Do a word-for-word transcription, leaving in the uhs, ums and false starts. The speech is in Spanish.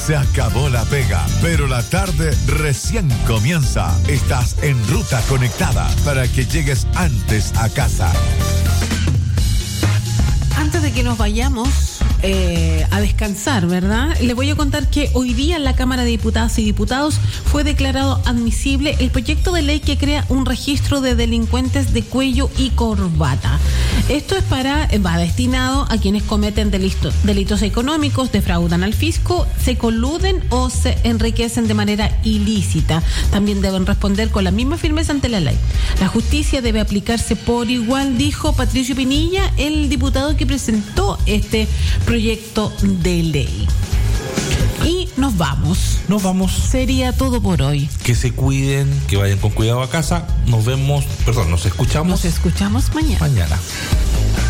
Se acabó la pega, pero la tarde recién comienza. Estás en Ruta Conectada para que llegues antes a casa. Antes de que nos vayamos eh, a descansar, ¿verdad? Les voy a contar que hoy día en la Cámara de Diputadas y Diputados fue declarado admisible el proyecto de ley que crea un registro de delincuentes de cuello y corbata. Esto es para, va destinado a quienes cometen delitos, delitos económicos, defraudan al fisco, se coluden o se enriquecen de manera ilícita. También deben responder con la misma firmeza ante la ley. La justicia debe aplicarse por igual, dijo Patricio Pinilla, el diputado que presentó este proyecto de ley. Y nos vamos. Nos vamos. Sería todo por hoy. Que se cuiden, que vayan con cuidado a casa. Nos vemos, perdón, nos escuchamos. Nos escuchamos mañana. Mañana.